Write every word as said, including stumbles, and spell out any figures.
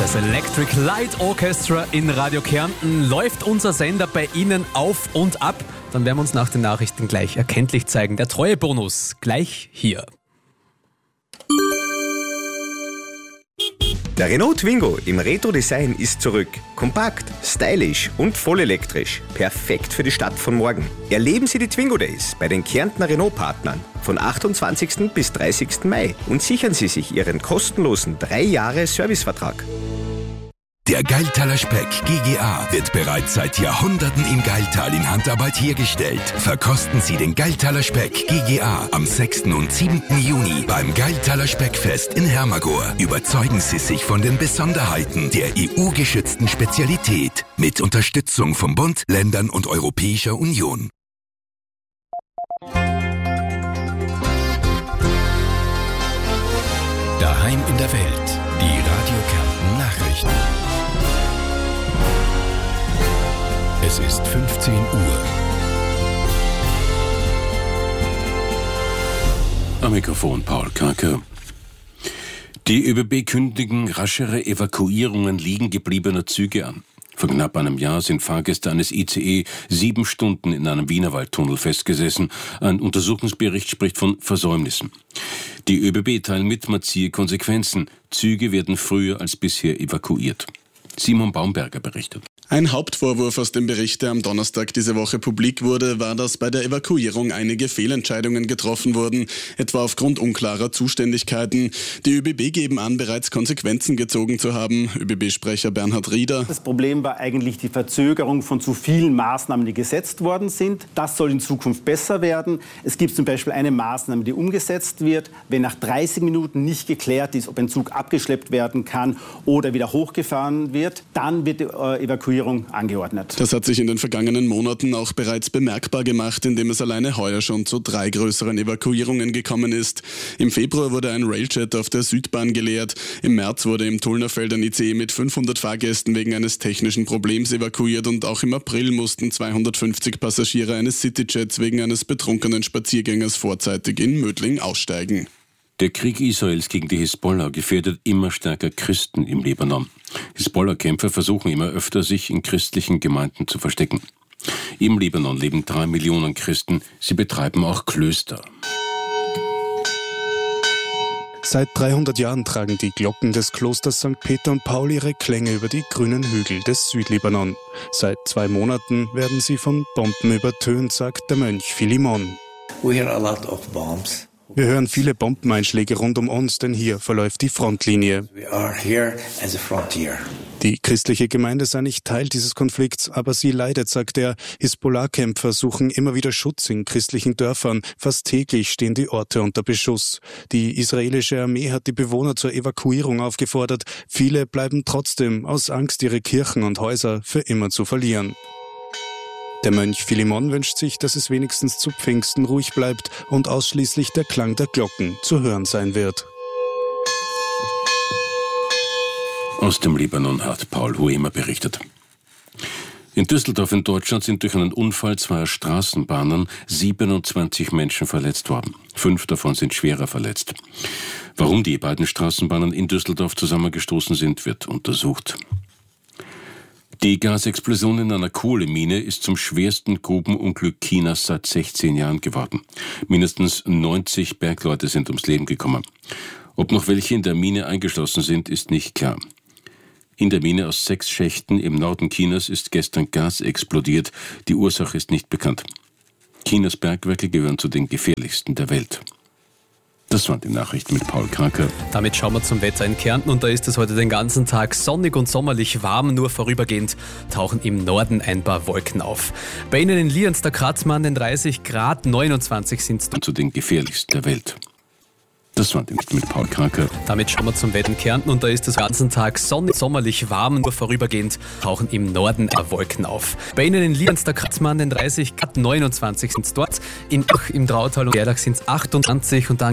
Das Electric Light Orchestra in Radio Kärnten. Läuft unser Sender bei Ihnen auf und ab? Dann werden wir uns nach den Nachrichten gleich erkenntlich zeigen. Der Treuebonus gleich hier. Der Renault Twingo im Retro-Design ist zurück. Kompakt, stylisch und vollelektrisch. Perfekt für die Stadt von morgen. Erleben Sie die Twingo Days bei den Kärntner Renault-Partnern von achtundzwanzigsten bis dreißigsten Mai und sichern Sie sich Ihren kostenlosen drei Jahre Servicevertrag. Der Gailtaler Speck G G A wird bereits seit Jahrhunderten im Gailtal in Handarbeit hergestellt. Verkosten Sie den Gailtaler Speck G G A am sechsten und siebten Juni beim Gailtaler Speckfest in Hermagor. Überzeugen Sie sich von den Besonderheiten der E U-geschützten Spezialität mit Unterstützung vom Bund, Ländern und Europäischer Union. Daheim in der Welt. Die Radio Kärnten Nachrichten. Es ist fünfzehn Uhr. Am Mikrofon Paul Karker. Die ÖBB kündigen raschere Evakuierungen liegen gebliebener Züge an. Vor knapp einem Jahr sind Fahrgäste eines I C E sieben Stunden in einem Wienerwaldtunnel festgesessen. Ein Untersuchungsbericht spricht von Versäumnissen. Die ÖBB teilen mit, man ziehe Konsequenzen. Züge werden früher als bisher evakuiert. Simon Baumberger berichtet. Ein Hauptvorwurf aus dem Bericht, der am Donnerstag diese Woche publik wurde, war, dass bei der Evakuierung einige Fehlentscheidungen getroffen wurden, etwa aufgrund unklarer Zuständigkeiten. Die ÖBB geben an, bereits Konsequenzen gezogen zu haben. ÖBB-Sprecher Bernhard Rieder. Das Problem war eigentlich die Verzögerung von zu vielen Maßnahmen, die gesetzt worden sind. Das soll in Zukunft besser werden. Es gibt zum Beispiel eine Maßnahme, die umgesetzt wird, wenn nach dreißig Minuten nicht geklärt ist, ob ein Zug abgeschleppt werden kann oder wieder hochgefahren wird, dann wird die äh, Evakuierung angeordnet. Das hat sich in den vergangenen Monaten auch bereits bemerkbar gemacht, indem es alleine heuer schon zu drei größeren Evakuierungen gekommen ist. Im Februar wurde ein Railjet auf der Südbahn geleert. Im März wurde im Tullnerfeld ein I C E mit fünfhundert Fahrgästen wegen eines technischen Problems evakuiert und auch im April mussten zweihundertfünfzig Passagiere eines Cityjets wegen eines betrunkenen Spaziergängers vorzeitig in Mödling aussteigen. Der Krieg Israels gegen die Hisbollah gefährdet immer stärker Christen im Libanon. Hisbollah-Kämpfer versuchen immer öfter, sich in christlichen Gemeinden zu verstecken. Im Libanon leben drei Millionen Christen. Sie betreiben auch Klöster. Seit dreihundert Jahren tragen die Glocken des Klosters Sankt Peter und Paul ihre Klänge über die grünen Hügel des Südlibanon. Seit zwei Monaten werden sie von Bomben übertönt, sagt der Mönch Philemon. We hear a lot of bombs. Wir hören viele Bombeneinschläge rund um uns, denn hier verläuft die Frontlinie. We are here as a frontier. Die christliche Gemeinde sei nicht Teil dieses Konflikts, aber sie leidet, sagt er. Hisbollah-Kämpfer suchen immer wieder Schutz in christlichen Dörfern. Fast täglich stehen die Orte unter Beschuss. Die israelische Armee hat die Bewohner zur Evakuierung aufgefordert. Viele bleiben trotzdem aus Angst, ihre Kirchen und Häuser für immer zu verlieren. Der Mönch Philemon wünscht sich, dass es wenigstens zu Pfingsten ruhig bleibt und ausschließlich der Klang der Glocken zu hören sein wird. Aus dem Libanon hat Paul Huemer berichtet. In Düsseldorf in Deutschland sind durch einen Unfall zweier Straßenbahnen siebenundzwanzig Menschen verletzt worden. Fünf davon sind schwerer verletzt. Warum die beiden Straßenbahnen in Düsseldorf zusammengestoßen sind, wird untersucht. Die Gasexplosion in einer Kohlemine ist zum schwersten Grubenunglück Chinas seit sechzehn Jahren geworden. Mindestens neunzig Bergleute sind ums Leben gekommen. Ob noch welche in der Mine eingeschlossen sind, ist nicht klar. In der Mine aus sechs Schächten im Norden Chinas ist gestern Gas explodiert. Die Ursache ist nicht bekannt. Chinas Bergwerke gehören zu den gefährlichsten der Welt. Das waren die Nachrichten mit Paul Karker. Damit schauen wir zum Wetter in Kärnten und da ist es heute den ganzen Tag sonnig und sommerlich warm, nur vorübergehend tauchen im Norden ein paar Wolken auf. Bei Ihnen in Lienz, der Kratzmann, den dreißig Grad, neunundzwanzig sind es. Zu den gefährlichsten der Welt. Das waren die Nachrichten mit Paul Karker. Damit schauen wir zum Wetter in Kärnten und da ist es den ganzen Tag sonnig, sommerlich warm, nur vorübergehend tauchen im Norden ein paar Wolken auf. Bei Ihnen in Lienz, der Kratzmann, den dreißig Grad, neunundzwanzig sind es dort. In, im Trautal und Gerlach sind es achtundzwanzig und dann